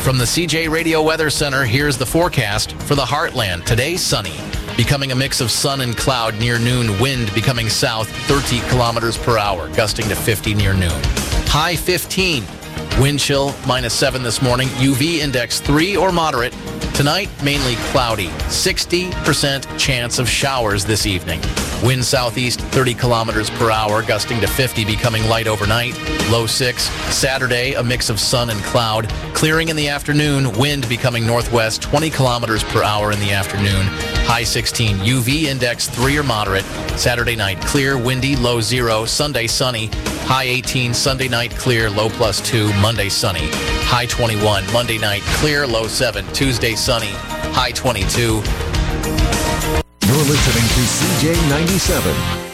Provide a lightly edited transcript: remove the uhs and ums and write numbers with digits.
From the CJ Radio Weather Center, here's the forecast for the Heartland. Today, sunny, becoming a mix of sun and cloud near noon. Wind becoming south 30 kilometers per hour, gusting to 50 near noon. High 15. Wind chill -7 this morning. UV index 3 or moderate. Tonight, mainly cloudy. 60% chance of showers this evening. Wind southeast 30 kilometers per hour, gusting to 50, becoming light overnight. Low 6. Saturday, a mix of sun and cloud. Clearing in the afternoon. Wind becoming northwest 20 kilometers per hour in the afternoon. High 16. UV index 3 or moderate. Saturday night, clear, windy, low 0. Sunday, sunny. High 18. Sunday night, clear, low +2. Monday, sunny. High 21. Monday night, clear, low 7. Tuesday, sunny. High 22. You're listening to CJ 97.